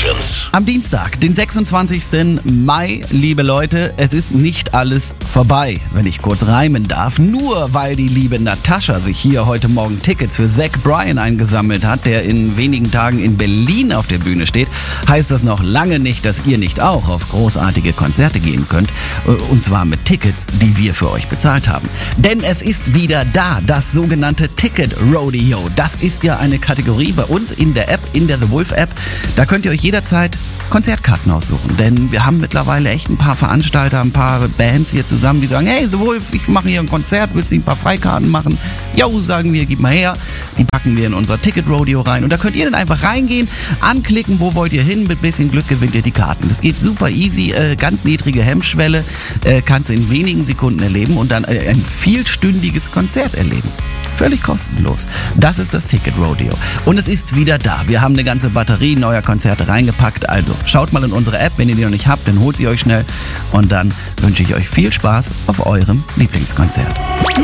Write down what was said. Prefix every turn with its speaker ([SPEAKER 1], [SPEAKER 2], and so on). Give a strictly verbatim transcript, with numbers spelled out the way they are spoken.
[SPEAKER 1] Experience.
[SPEAKER 2] Am Dienstag, den sechsundzwanzigsten Mai, liebe Leute, es ist nicht alles vorbei, wenn ich kurz reimen darf. Nur weil die liebe Natascha sich hier heute Morgen Tickets für Zach Bryan eingesammelt hat, der in wenigen Tagen in Berlin auf der Bühne steht, heißt das noch lange nicht, dass ihr nicht auch auf großartige Konzerte gehen könnt. Und zwar mit Tickets, die wir für euch bezahlt haben. Denn es ist wieder da, das sogenannte Ticket Rodeo. Das ist ja eine Kategorie bei uns in der App, in der The Wolf App. Da könnt ihr euch jederzeit Konzertkarten aussuchen, denn wir haben mittlerweile echt ein paar Veranstalter, ein paar Bands hier zusammen, die sagen, hey The Wolf, ich mache hier ein Konzert, willst du ein paar Freikarten machen? Jo, sagen wir, gib mal her. Die packen wir in unser Ticket Rodeo rein und da könnt ihr dann einfach reingehen, anklicken, wo wollt ihr hin, mit bisschen Glück gewinnt ihr die Karten. Das geht super easy, äh, ganz niedrige Hemmschwelle, äh, kannst du in wenigen Sekunden erleben und dann äh, ein vielstündiges Konzert erleben. Völlig kostenlos. Das ist das Ticket Rodeo. Und es ist wieder da. Wir haben eine ganze Batterie neuer Konzerte reingepackt. Also schaut mal in unsere App, wenn ihr die noch nicht habt, dann holt sie euch schnell. Und dann wünsche ich euch viel Spaß auf eurem Lieblingskonzert.